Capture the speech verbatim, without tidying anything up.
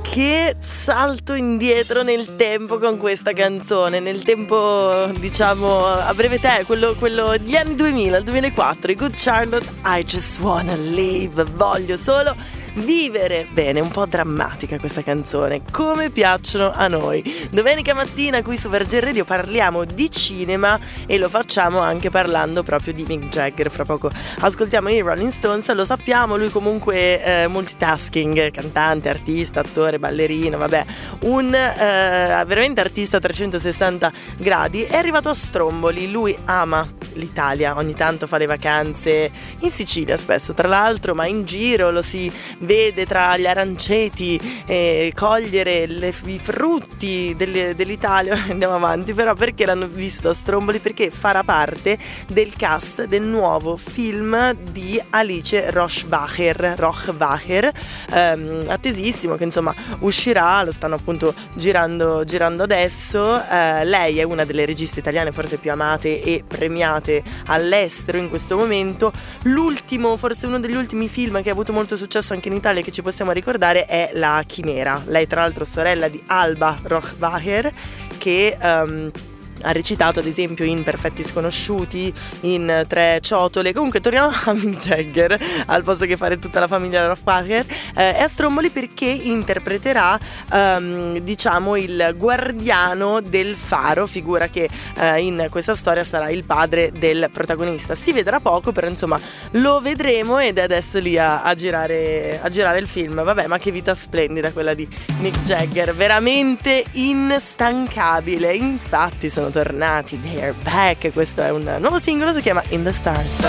che salto indietro nel tempo con questa canzone, nel tempo diciamo a breve te, quello, quello degli anni duemila, il duemilaquattro, i Good Charlotte, I just wanna live, voglio solo vivere. Bene, un po' drammatica questa canzone, come piacciono a noi. Domenica mattina qui su Virgin Radio parliamo di cinema e lo facciamo anche parlando proprio di Mick Jagger. Fra poco ascoltiamo i Rolling Stones, lo sappiamo, lui comunque eh, multitasking, cantante, artista, attore, ballerino, vabbè, un eh, veramente artista a trecentosessanta gradi. È arrivato a Stromboli, lui ama l'Italia, ogni tanto fa le vacanze in Sicilia spesso tra l'altro, ma in giro lo si vede tra gli aranceti, eh, cogliere le, i frutti delle, dell'Italia. Andiamo avanti, però perché l'hanno visto a Stromboli? Perché farà parte del cast del nuovo film di Alice Rohrwacher, Rohrwacher ehm, attesissimo, che insomma uscirà, lo stanno appunto girando, girando adesso. Eh, lei è una delle registe italiane forse più amate e premiate all'estero in questo momento. L'ultimo, forse uno degli ultimi film che ha avuto molto successo anche in Italia che ci possiamo ricordare è La Chimera. Lei tra l'altro sorella di Alba Rohrwacher, che um, ha recitato ad esempio in Perfetti Sconosciuti, in Tre Ciotole. Comunque torniamo a Mick Jagger al posto che fare tutta la famiglia Rohrwacher. Eh, è a Stromboli perché interpreterà um, diciamo il guardiano del faro, figura che eh, in questa storia sarà il padre del protagonista. Si vedrà poco, però insomma lo vedremo, ed è adesso lì a, a girare a girare il film. Vabbè, ma che vita splendida quella di Mick Jagger, veramente instancabile. Infatti sono tornati, they're back. Questo è un nuovo singolo, si chiama In the Stars.